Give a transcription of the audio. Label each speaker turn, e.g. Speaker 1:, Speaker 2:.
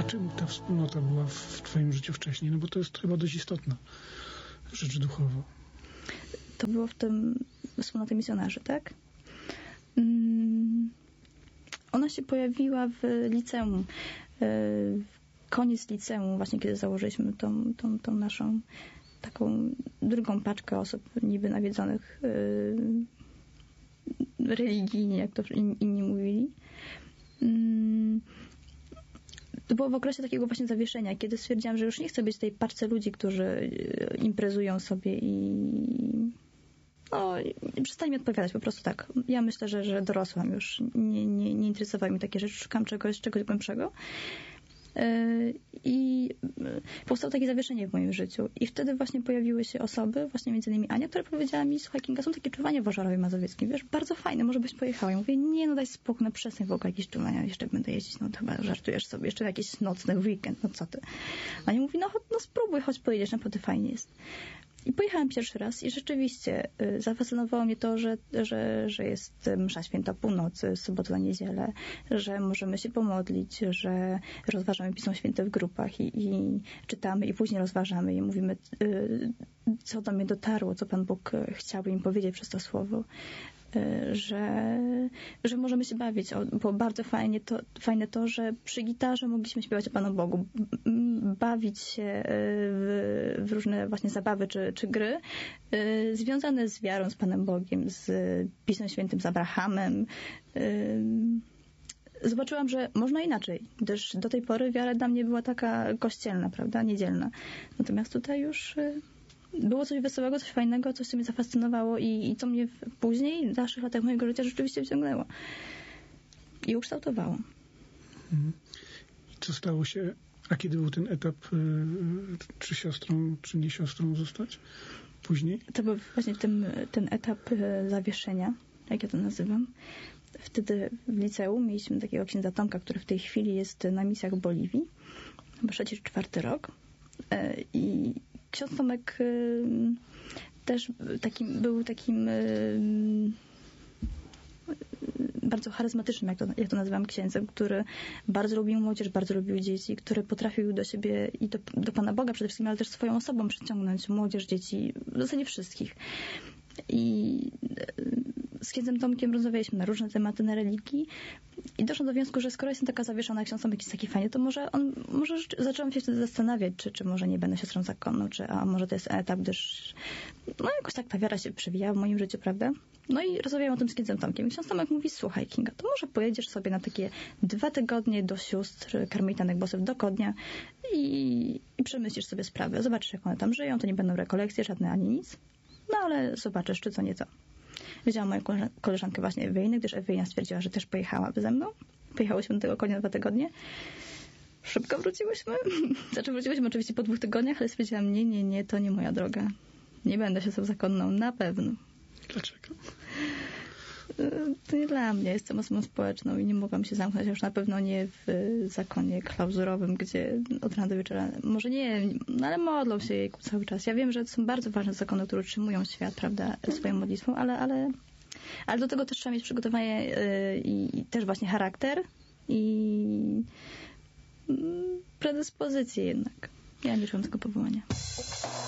Speaker 1: czym ta wspólnota była w twoim życiu wcześniej? No bo to jest chyba dość istotna rzecz duchowo.
Speaker 2: To było w tym wspólnoty misjonarzy, tak? Ona się pojawiła w liceum. Koniec liceum, właśnie kiedy założyliśmy tą naszą taką drugą paczkę osób niby nawiedzonych religijnie, jak to inni mówili. To było w okresie takiego właśnie zawieszenia, kiedy stwierdziłam, że już nie chcę być w tej paczce ludzi, którzy imprezują sobie i przestań mi odpowiadać, po prostu tak. Ja myślę, że dorosłam już. Nie interesowały mnie takie rzeczy, szukam czegoś głębszego. I powstało takie zawieszenie w moim życiu. I wtedy właśnie pojawiły się osoby, właśnie między innymi Ania, która powiedziała mi: słuchaj, Kinga, są takie czuwania w Ożarowie Mazowieckim, wiesz, bardzo fajne, może byś pojechała. Ja mówię: nie, no daj spokój, no przestań w ogóle jakieś czuwania, jeszcze będę jeździć, no to chyba żartujesz sobie, jeszcze jakieś nocne, weekend, no co ty. A Ania mówi: no spróbuj, chodź pojedziesz, naprawdę fajnie jest. I pojechałam pierwszy raz i rzeczywiście zafascynowało mnie to, że jest msza święta północy, sobota na niedzielę, że możemy się pomodlić, że rozważamy Pismo Święte w grupach i czytamy i później rozważamy i mówimy, co do mnie dotarło, co Pan Bóg chciałby im powiedzieć przez to słowo. Że możemy się bawić. Było bardzo fajne to, że przy gitarze mogliśmy śpiewać o Panu Bogu, bawić się w różne właśnie zabawy czy gry związane z wiarą, z Panem Bogiem, z Pismem Świętym, z Abrahamem. Zobaczyłam, że można inaczej, gdyż do tej pory wiara dla mnie była taka kościelna, prawda, niedzielna. Natomiast tutaj już było coś wesołego, coś fajnego, coś, co mnie zafascynowało i co mnie później, w dalszych latach mojego życia rzeczywiście wciągnęło. I ukształtowało.
Speaker 1: I co stało się? A kiedy był ten etap, czy siostrą, czy nie siostrą zostać? Później?
Speaker 2: To był właśnie ten etap zawieszenia, jak ja to nazywam. Wtedy w liceum mieliśmy takiego księdza Tomka, który w tej chwili jest na misjach w Boliwii. Trzeci czy czwarty rok. I ksiądz Tomek też był takim bardzo charyzmatycznym, jak to nazywam, księdzem, który bardzo lubił młodzież, bardzo lubił dzieci, który potrafił do siebie i do Pana Boga przede wszystkim, ale też swoją osobą przyciągnąć młodzież, dzieci, w zasadzie wszystkich. I z księdzem Tomkiem rozmawialiśmy na różne tematy, na religii i doszłam do wniosku, że skoro jestem taka zawieszona, ksiądz Tomek jest taki fajny, to może zaczęłam się wtedy zastanawiać, czy może nie będę siostrą zakonną, a może to jest etap, gdyż jakoś tak ta wiara się przewijała w moim życiu, prawda? No i rozmawiałam o tym z księdzem Tomkiem. I ksiądz Tomek mówi: słuchaj, Kinga, to może pojedziesz sobie na takie 2 tygodnie do sióstr karmelitanek Bosów do Kodnia i przemyślisz sobie sprawę. Zobaczysz, jak one tam żyją, to nie będą rekolekcje żadne ani nic. No ale zobaczysz, czy co nieco. Wzięłam moją koleżankę właśnie Eweliny, gdyż Ewelina stwierdziła, że też pojechałaby ze mną. Pojechałyśmy do tego Konia 2 tygodnie. Szybko wróciłyśmy. Wróciłyśmy oczywiście po 2 tygodniach, ale stwierdziłam: nie, to nie moja droga. Nie będę siostrą zakonną, na pewno.
Speaker 1: Dlaczego?
Speaker 2: To nie dla mnie. Jestem osobą społeczną i nie mogłam się zamknąć, już na pewno nie w zakonie klauzurowym, gdzie od rana do wieczora, może nie, ale modlą się jejku cały czas. Ja wiem, że to są bardzo ważne zakony, które utrzymują świat, prawda, swoją modlitwą, ale do tego też trzeba mieć przygotowanie i też właśnie charakter i predyspozycje jednak. Ja nie czułam tego powołania.